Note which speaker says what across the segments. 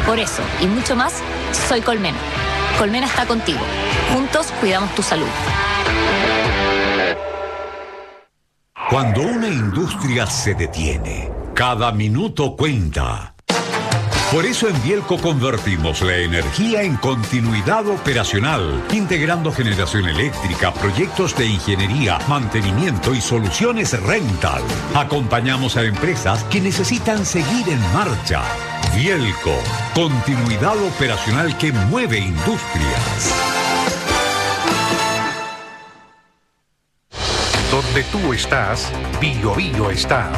Speaker 1: Por eso, y mucho más, soy Colmena. Colmena está contigo. Juntos cuidamos tu salud.
Speaker 2: Cuando una industria se detiene, cada minuto cuenta. Por eso en Bielco convertimos la energía en continuidad operacional, integrando generación eléctrica, proyectos de ingeniería, mantenimiento y soluciones rental. Acompañamos a empresas que necesitan seguir en marcha. Bielco, continuidad operacional que mueve industrias.
Speaker 3: Donde tú estás, Bio Bio está.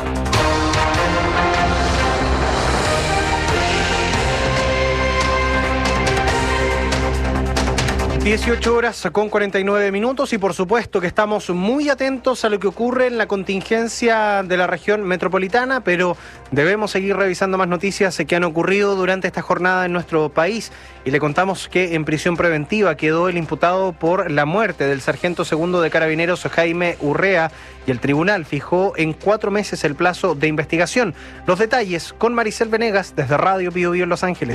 Speaker 4: 18 horas con 49 minutos y por supuesto que estamos muy atentos a lo que ocurre en la contingencia de la región metropolitana, pero debemos seguir revisando más noticias que han ocurrido durante esta jornada en nuestro país y le contamos que en prisión preventiva quedó el imputado por la muerte del sargento segundo de Carabineros Jaime Urrea y el tribunal fijó en 4 meses el plazo de investigación. Los detalles con Maricel Venegas desde Radio Bio Bio en Los Ángeles.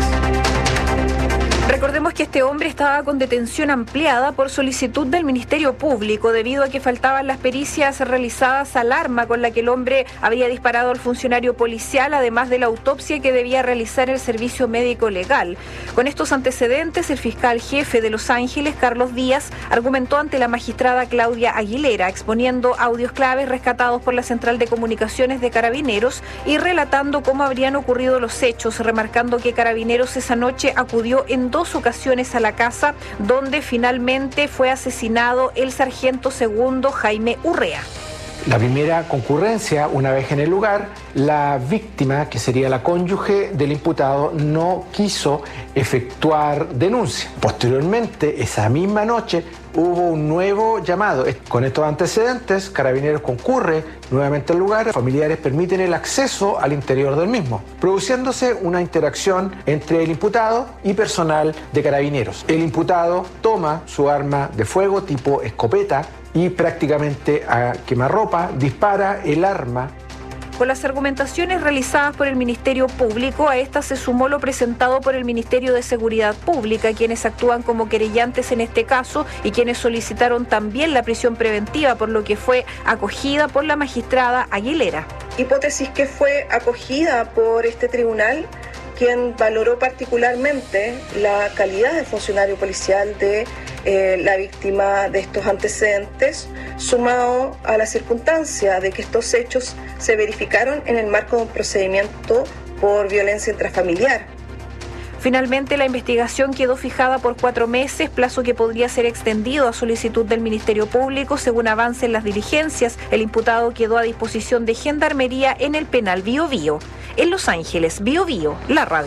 Speaker 5: Recordemos que este hombre estaba con detención ampliada por solicitud del Ministerio Público debido a que faltaban las pericias realizadas al arma con la que el hombre había disparado al funcionario policial, además de la autopsia que debía realizar el servicio médico legal. Con estos antecedentes, el fiscal jefe de Los Ángeles, Carlos Díaz, argumentó ante la magistrada Claudia Aguilera, exponiendo audios claves rescatados por la Central de Comunicaciones de Carabineros y relatando cómo habrían ocurrido los hechos, remarcando que Carabineros esa noche acudió en 2 ocasiones a la casa donde finalmente fue asesinado el sargento segundo Jaime Urrea.
Speaker 6: La primera concurrencia, una vez en el lugar, la víctima, que sería la cónyuge del imputado, no quiso efectuar denuncia. Posteriormente, esa misma noche, hubo un nuevo llamado. Con estos antecedentes, Carabineros concurre nuevamente al lugar. Los familiares permiten el acceso al interior del mismo, produciéndose una interacción entre el imputado y personal de Carabineros. El imputado toma su arma de fuego tipo escopeta y prácticamente a quemarropa dispara el arma.
Speaker 5: Con las argumentaciones realizadas por el Ministerio Público, a esta se sumó lo presentado por el Ministerio de Seguridad Pública, quienes actúan como querellantes en este caso y quienes solicitaron también la prisión preventiva, por lo que fue acogida por la magistrada Aguilera.
Speaker 7: Hipótesis que fue acogida por este tribunal, quien valoró particularmente la calidad de funcionario policial de la víctima de estos antecedentes, sumado a la circunstancia de que estos hechos se verificaron en el marco de un procedimiento por violencia intrafamiliar.
Speaker 5: Finalmente, la investigación quedó fijada por 4 meses, plazo que podría ser extendido a solicitud del Ministerio Público. Según avancen las diligencias, el imputado quedó a disposición de Gendarmería en el penal Bio Bio. En Los Ángeles, Bio Bio, la radio.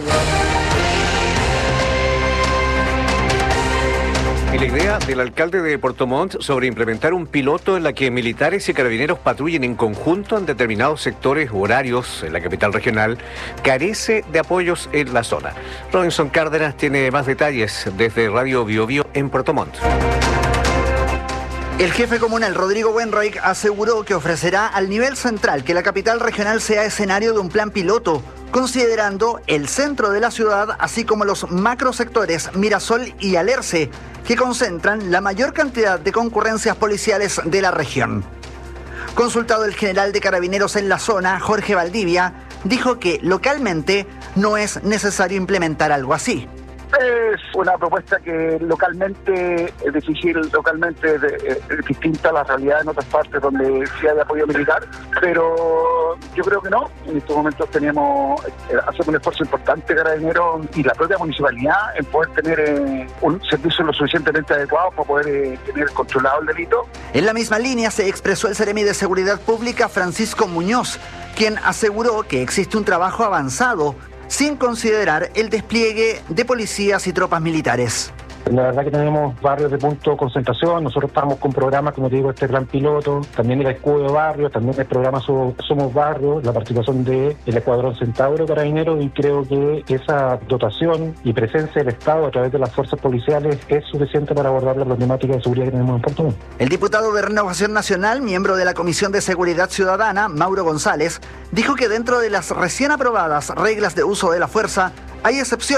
Speaker 8: Y la idea del alcalde de Puerto Montt sobre implementar un piloto en la que militares y carabineros patrullen en conjunto en determinados sectores u horarios en la capital regional carece de apoyos en la zona. Robinson Cárdenas tiene más detalles desde Radio Bio Bio en Puerto Montt.
Speaker 9: El jefe comunal Rodrigo Wenreich aseguró que ofrecerá al nivel central que la capital regional sea escenario de un plan piloto, considerando el centro de la ciudad, así como los macrosectores Mirasol y Alerce, que concentran la mayor cantidad de concurrencias policiales de la región. Consultado el general de Carabineros en la zona, Jorge Valdivia, dijo que localmente no es necesario implementar algo así.
Speaker 10: Es una propuesta que localmente es difícil, localmente es distinta a la realidad en otras partes donde sí hay apoyo militar, pero yo creo que no. En estos momentos hacemos un esfuerzo importante, Carabineros y la propia municipalidad, en poder tener un servicio lo suficientemente adecuado para poder tener controlado el delito.
Speaker 9: En la misma línea se expresó el seremi de Seguridad Pública Francisco Muñoz, quien aseguró que existe un trabajo avanzado sin considerar el despliegue de policías y tropas militares.
Speaker 11: La verdad que tenemos barrios de punto de concentración, nosotros estamos con programas, como te digo, este gran piloto, también el escudo de barrio, también el programa Somos Barrio, la participación del Escuadrón Centauro Carabineros, y creo que esa dotación y presencia del Estado a través de las fuerzas policiales es suficiente para abordar la problemática de seguridad que tenemos en Puerto Montt.
Speaker 9: El diputado de Renovación Nacional, miembro de la Comisión de Seguridad Ciudadana, Mauro González, dijo que dentro de las recién aprobadas reglas de uso de la fuerza hay excepciones